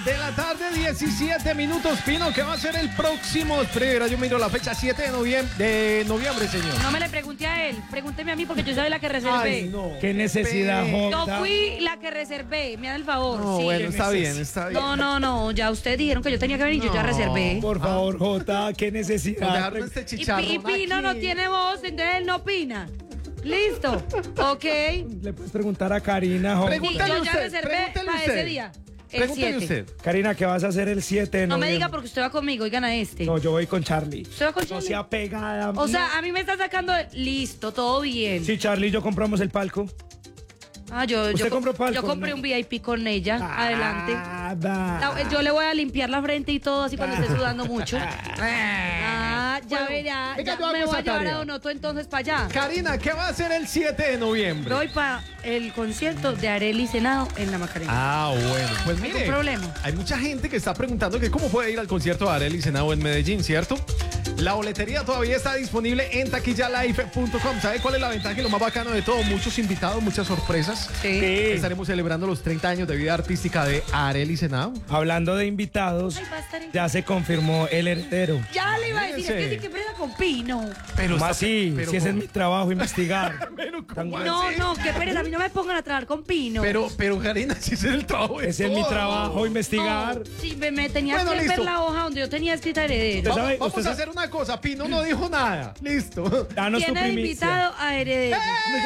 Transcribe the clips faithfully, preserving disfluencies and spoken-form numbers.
de la tarde, diecisiete minutos. Pino, ¿qué va a ser el próximo? Espera, yo miro la fecha, siete de noviembre, de noviembre, señor. No me le pregunté a él, pregúnteme a mí porque yo soy la que reservé. Ay, no. ¿Qué necesidad, Pe- Yo Jota? fui la que reservé, me da el favor. No, sí. bueno, está neces- bien, está bien. No, no, no, ya ustedes dijeron que yo tenía que venir y yo ya No. reservé. Por favor, Jota, ¿qué Nos necesidad? dejaron este Y, chicharrón y Pino aquí. no tiene voz, entonces él no opina. Listo, ok. Le puedes preguntar a Karina, Jota. Sí, Pregúntale yo ya usted, reservé pregúntale para usted. ese día. El Pregúntale siete. usted. Karina, ¿qué vas a hacer el siete de No me noviembre? diga porque usted va conmigo, oigan a este. No, yo voy con Charlie. ¿Usted va con No Charlie? sea pegada. O sea, a mí me está sacando. Listo, todo bien. Sí, Charlie y yo compramos el palco. Ah, yo, ¿Usted yo, compró palco? yo compré No. un V I P con ella. Adelante. Ah, va. La- Yo le voy a limpiar la frente y todo así cuando esté sudando mucho. Ah, ya Bueno, verá. venga, Ya yo hago me voy esa a llevar tarea. a Donoto entonces para allá. Karina, ¿qué va a ser el siete de noviembre? Voy para el concierto de Arely Senado en la Macarena. Ah, bueno, pues ¿Ningún mire, problema? hay mucha gente que está preguntando que cómo puede ir al concierto de Arely Senado en Medellín, ¿cierto? La boletería todavía está disponible en taquilla live punto com. ¿Sabe cuál es la ventaja y lo más bacano de todo? Muchos invitados, muchas sorpresas. Sí. Sí. Estaremos celebrando los treinta años de vida artística de Arely Senado. Hablando de invitados, Ay, va a estar en- ya se confirmó el heredero. Ya le iba a decir, es que Fíjese. sí que prenda con Pino. Pero ¿Cómo está- así? pero Si ese es ¿cómo? mi trabajo, investigar. Pero, ¿cómo Tan- No, así? no, qué pereza, a mí no me pongan a trabajar con Pino. Pero, pero Karina, si ese es el trabajo de Ese es mi todos. trabajo, investigar. No, sí, me, me tenías Bueno, que listo. ver la hoja donde yo tenía escrita heredero. Usted Vamos, sabe- vamos usted a sabe- hacer una cosa. Pino no dijo nada. Listo. Danos tu Tiene de primicia. invitado a heredero.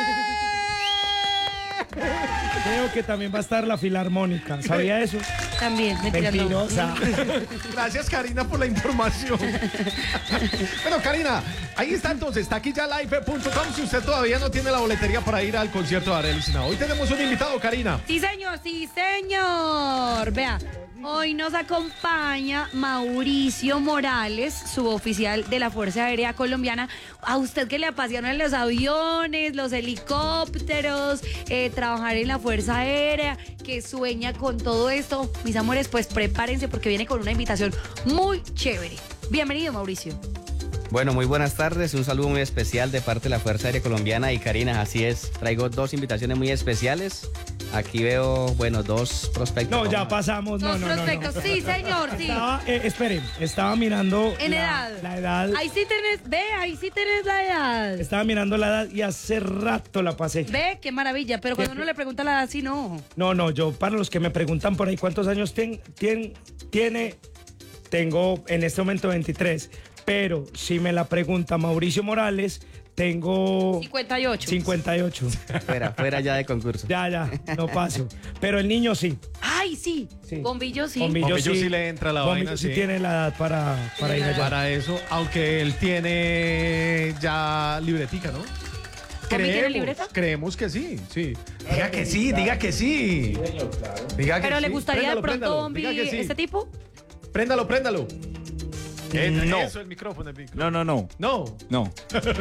Creo que también va a estar la filarmónica. ¿Sabía eso? También, mentira, no. Mentirosa. Gracias, Karina, por la información. Bueno, Karina, ahí está entonces, taquilla live punto com si usted todavía no tiene la boletería para ir al concierto de Arely Senado. Hoy tenemos un invitado, Karina. Sí, señor, sí, señor. Vea, hoy nos acompaña Mauricio Morales, suboficial de la Fuerza Aérea Colombiana. A usted que le apasionan los aviones, los helicópteros, eh, trabajar en la Fuerza Aérea, que sueña con todo esto, mis amores, pues prepárense porque viene con una invitación muy chévere. Bienvenido, Mauricio. Bueno, muy buenas tardes, un saludo muy especial de parte de la Fuerza Aérea Colombiana y Karina, así es, traigo dos invitaciones muy especiales. Aquí veo, bueno, dos prospectos. No, ya Vamos a- pasamos. No, Dos no, no, prospectos, no. sí, señor, sí. Estaba, eh, esperen, estaba mirando En la, edad. la edad. Ahí sí tenés, ve, ahí sí tenés la edad. Estaba mirando la edad y hace rato la pasé. Ve, qué maravilla, pero cuando ¿Qué? uno le pregunta la edad, sí, no. No, no, yo para los que me preguntan por ahí cuántos años tien- tien- tiene, tengo en este momento veintitrés. Pero si me la pregunta Mauricio Morales, tengo cincuenta y ocho. cincuenta y ocho. Fuera, fuera ya de concurso. Ya, ya, no paso. Pero el niño sí. Ay, sí. Sí. Bombillo, sí. Bombillo, Bombillo sí le entra la Bombillo vaina, sí sí. tiene la edad para, para ir la allá. Para eso, aunque él tiene ya libretica, ¿no? tiene libreta? Creemos que sí, sí. Diga que sí, diga que sí. Diga que Pero le sí. gustaría de Préndalo, pronto préndalo, Bombi diga que sí. este tipo. Préndalo, préndalo. Eh, No. Eso, el micrófono, el micrófono. No, no, no, No. no.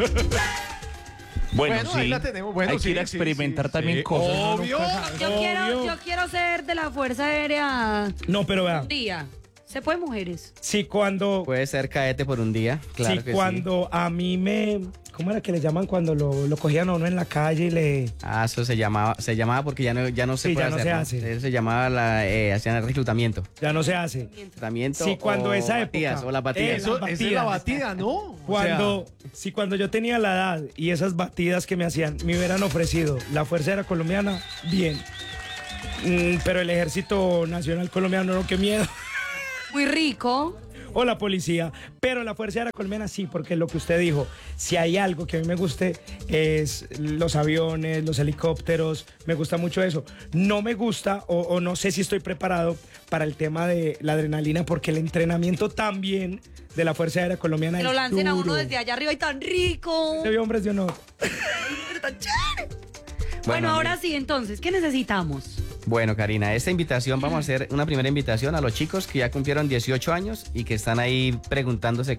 Bueno, Bueno, ahí sí. la tenemos. Bueno, Hay sí, que ir a sí, experimentar sí, también sí. cosas. uno Obvio. nunca sabe. Yo Obvio. quiero, yo quiero ser de la Fuerza Aérea No, pero vea, un día. ¿Se puede mujeres? si cuando, Puede ser caete por un día, claro si que cuando a mí me, ¿cómo era que le llaman cuando lo, lo cogían a uno en la calle y le... sí. Ah, eso se llamaba, se llamaba porque ya no, ya no se Sí, puede ya no hacer. se ¿no? hace. Eso se llamaba, la, eh, hacían el reclutamiento. Ya no se hace. Reclutamiento Sí, cuando o esa batidas, época. o las batidas. Eh, Eso, las esa es la batidas. batida, ¿no? O Cuando, sea, si cuando yo tenía la edad y esas batidas que me hacían me hubieran ofrecido la Fuerza Aérea Colombiana, bien. Mm, pero el Ejército Nacional Colombiano, no, qué miedo. Muy rico. O la policía. Pero la Fuerza Aérea Colombiana sí, porque lo que usted dijo, si hay algo que a mí me guste es los aviones, los helicópteros, me gusta mucho eso. No me gusta o, o no sé si estoy preparado para el tema de la adrenalina, porque el entrenamiento también de la Fuerza Aérea Colombiana Que lo es lancen a uno duro. desde allá arriba y tan rico. Se vio hombres de honor. Pero tan chévere. Bueno, Bueno, ahora mira. sí, entonces, ¿qué necesitamos? Bueno, Karina, esta invitación, vamos a hacer una primera invitación a los chicos que ya cumplieron dieciocho años y que están ahí preguntándose